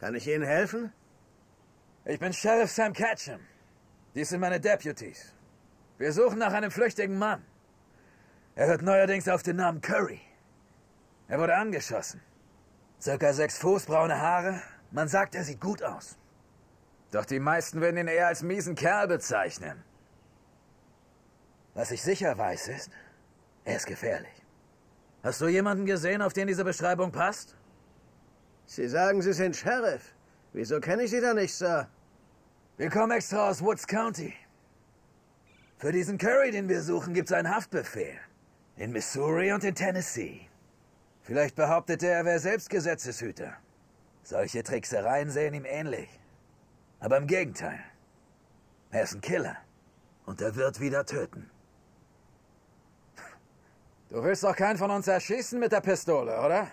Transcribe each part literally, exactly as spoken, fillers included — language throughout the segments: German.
Kann ich Ihnen helfen? Ich bin Sheriff Sam Ketchum. Dies sind meine Deputies. Wir suchen nach einem flüchtigen Mann. Er hört neuerdings auf den Namen Curry. Er wurde angeschossen. Circa sechs Fuß, braune Haare. Man sagt, er sieht gut aus. Doch die meisten würden ihn eher als miesen Kerl bezeichnen. Was ich sicher weiß ist, er ist gefährlich. Hast du jemanden gesehen, auf den diese Beschreibung passt? Sie sagen, Sie sind Sheriff. Wieso kenne ich Sie da nicht, Sir? Wir kommen extra aus Woods County. Für diesen Curry, den wir suchen, gibt's einen Haftbefehl. In Missouri und in Tennessee. Vielleicht behauptet er, er wäre selbst Gesetzeshüter. Solche Tricksereien sehen ihm ähnlich. Aber im Gegenteil. Er ist ein Killer. Und er wird wieder töten. Du willst doch keinen von uns erschießen mit der Pistole, oder?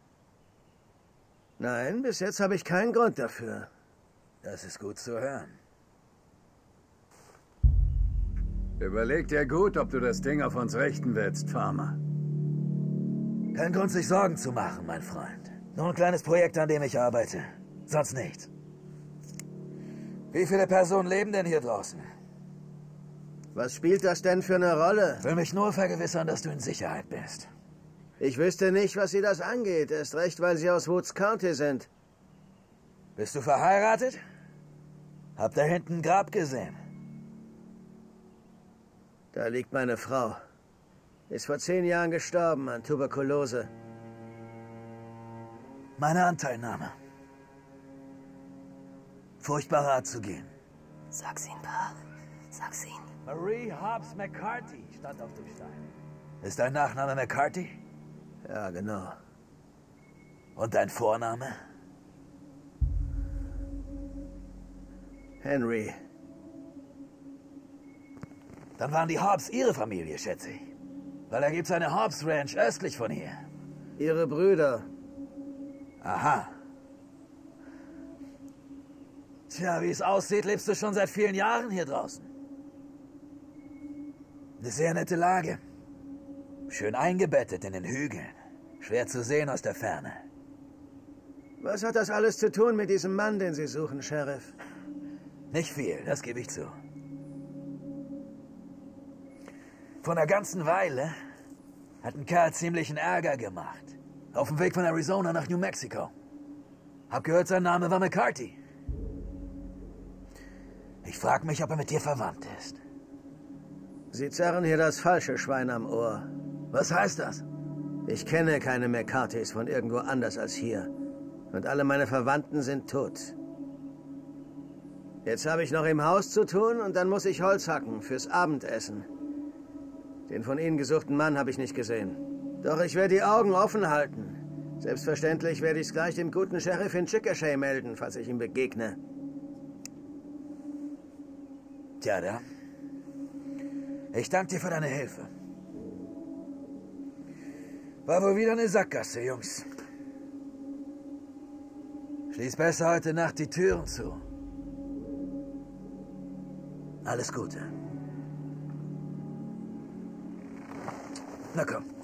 Nein, bis jetzt habe ich keinen Grund dafür. Das ist gut zu hören. Überleg dir gut, ob du das Ding auf uns richten willst, Farmer. Kein Grund, sich Sorgen zu machen, mein Freund. Nur ein kleines Projekt, an dem ich arbeite. Sonst nichts. Wie viele Personen leben denn hier draußen? Was spielt das denn für eine Rolle? Will mich nur vergewissern, dass du in Sicherheit bist. Ich wüsste nicht, was Sie das angeht. Erst recht, weil Sie aus Woods County sind. Bist du verheiratet? Hab da hinten ein Grab gesehen. Da liegt meine Frau. Ist vor zehn Jahren gestorben an Tuberkulose. Meine Anteilnahme. Furchtbar Art zu gehen. Sag's ihm, Pa. Sag's ihm. Marie Hobbs McCarthy stand auf dem Stein. Ist dein Nachname McCarthy? Ja, genau. Und dein Vorname? Henry. Dann waren die Hobbs ihre Familie, schätze ich. Weil da gibt's eine Hobbs Ranch östlich von hier. Ihre Brüder. Aha. Tja, wie es aussieht, lebst du schon seit vielen Jahren hier draußen. Eine sehr nette Lage. Schön eingebettet in den Hügeln. Schwer zu sehen aus der Ferne. Was hat das alles zu tun mit diesem Mann, den Sie suchen, Sheriff? Nicht viel, das gebe ich zu. Vor einer ganzen Weile hat ein Kerl ziemlichen Ärger gemacht. Auf dem Weg von Arizona nach New Mexico. Hab gehört, sein Name war McCarthy. Ich frag mich, ob er mit dir verwandt ist. Sie zerren hier das falsche Schwein am Ohr. Was heißt das? Ich kenne keine McCarthys von irgendwo anders als hier. Und alle meine Verwandten sind tot. Jetzt habe ich noch im Haus zu tun und dann muss ich Holz hacken fürs Abendessen. Den von Ihnen gesuchten Mann habe ich nicht gesehen. Doch ich werde die Augen offen halten. Selbstverständlich werde ich es gleich dem guten Sheriff in Chickasha melden, falls ich ihm begegne. Tja, da. Ich danke dir für deine Hilfe. War wohl wieder eine Sackgasse, Jungs. Schließ besser heute Nacht die Türen zu. Alles Gute. Na komm.